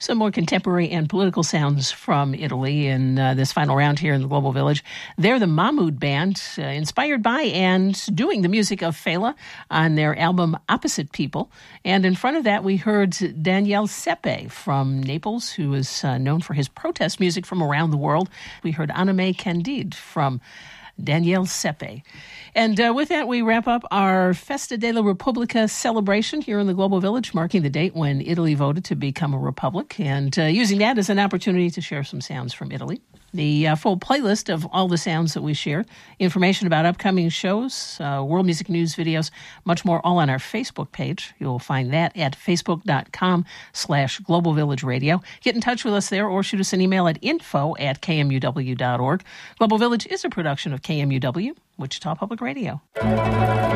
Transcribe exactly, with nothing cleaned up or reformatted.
Some more contemporary and political sounds from Italy in uh, this final round here in the Global Village. They're the Mahmood Band, uh, inspired by and doing the music of Fela on their album Opposite People. And in front of that, we heard Daniele Sepe from Naples, who is uh, known for his protest music from around the world. We heard Anime Candide from Daniele Sepe. And uh, with that, we wrap up our Festa della Repubblica celebration here in the Global Village, marking the date when Italy voted to become a republic, and uh, using that as an opportunity to share some sounds from Italy. The uh, full playlist of all the sounds that we share, information about upcoming shows, uh, world music news videos, much more, all on our Facebook page. You'll find that at facebook.com slash Global Village Radio. Get in touch with us there or shoot us an email at info at kmuw dot org. Global Village is a production of K M U W, Wichita Public Radio.